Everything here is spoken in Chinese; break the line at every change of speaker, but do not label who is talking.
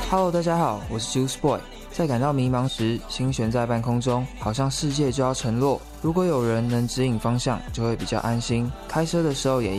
Hello， 大家好，我是 Juice Boy。在感到迷茫时，心悬在半空中，好像世界就要沉落。如果有人能指引方向，就会比较安心。开车的时候也